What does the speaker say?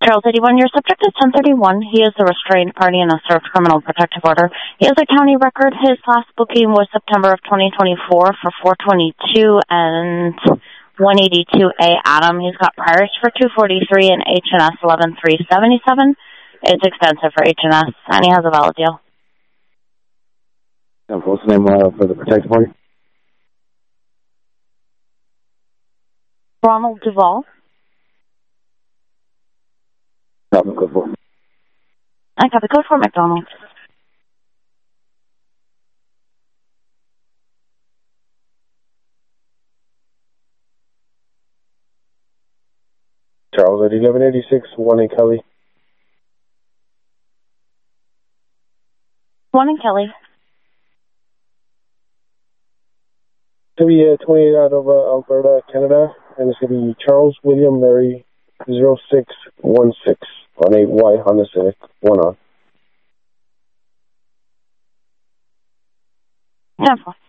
Charles 81, your subject is 1031. He is the restrained party in a served criminal protective order. He has a county record. His last booking was September of 2024 for 422 and 182A Adam. He's got priors for 243 and H&S 11377. It's extensive for H&S, and he has a valid deal. What's the name for the protective party? Ronald Duvall. Copy code for. I copy code for McDonald's. Charles at 1186, 1 in Kelly. 1 in Kelly. It's going to be 28 out of Alberta, Canada, and it's going to be Charles William Mary 0616 on a white Honda Civic, 1 on. 10-4.